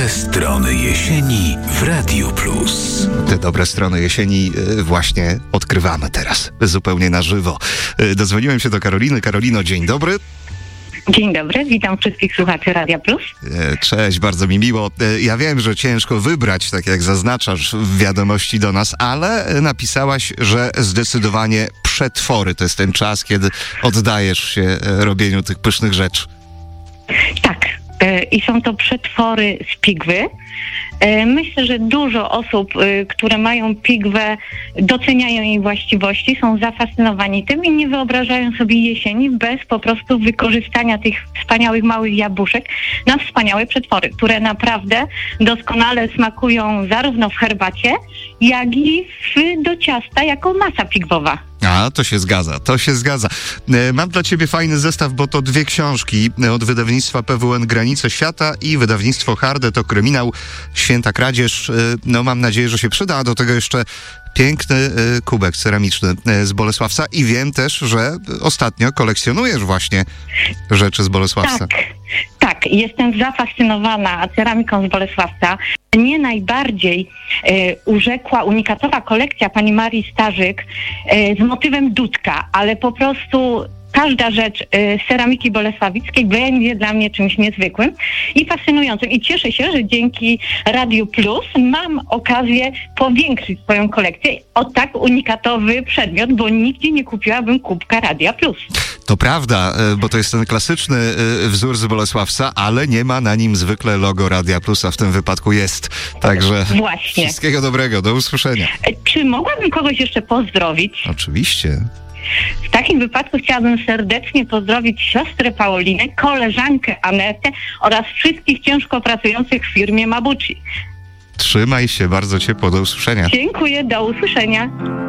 Dobre strony jesieni w Radiu Plus. Te dobre strony jesieni właśnie odkrywamy teraz, zupełnie na żywo. Dodzwoniłem się do Karoliny. Karolino, dzień dobry. Dzień dobry, witam wszystkich słuchaczy Radia Plus. Cześć, bardzo mi miło. Ja wiem, że ciężko wybrać, tak jak zaznaczasz w wiadomości do nas, ale napisałaś, że zdecydowanie przetwory to jest ten czas, kiedy oddajesz się robieniu tych pysznych rzeczy. Tak, i są to przetwory z pigwy. Myślę, że dużo osób, które mają pigwę, doceniają jej właściwości, są zafascynowani tym i nie wyobrażają sobie jesieni bez po prostu wykorzystania tych wspaniałych małych jabłuszek na wspaniałe przetwory, które naprawdę doskonale smakują zarówno w herbacie, jak i do ciasta jako masa pigwowa. A, to się zgadza. Mam dla ciebie fajny zestaw, bo to dwie książki od wydawnictwa PWN Granice Świata i wydawnictwo Harde to Kryminał Święta Kradzież. No mam nadzieję, że się przyda, a do tego jeszcze piękny kubek ceramiczny z Bolesławca i wiem też, że ostatnio kolekcjonujesz właśnie rzeczy z Bolesławca. Tak, jestem zafascynowana ceramiką z Bolesławca. Mnie najbardziej urzekła unikatowa kolekcja pani Marii Starzyk z motywem dudka, ale po prostu każda rzecz z ceramiki bolesławickiej będzie dla mnie czymś niezwykłym i fascynującym. I cieszę się, że dzięki Radiu Plus mam okazję powiększyć swoją kolekcję o tak unikatowy przedmiot, bo nigdzie nie kupiłabym kubka Radia Plus. To prawda, bo to jest ten klasyczny wzór z Bolesławca, ale nie ma na nim zwykle logo Radia Plus, a w tym wypadku jest. Także właśnie. Wszystkiego dobrego, do usłyszenia. Czy mogłabym kogoś jeszcze pozdrowić? Oczywiście. W takim wypadku chciałabym serdecznie pozdrowić siostrę Paulinę, koleżankę Anetę oraz wszystkich ciężko pracujących w firmie Mabuchi. Trzymaj się, bardzo ciepło, do usłyszenia. Dziękuję, do usłyszenia.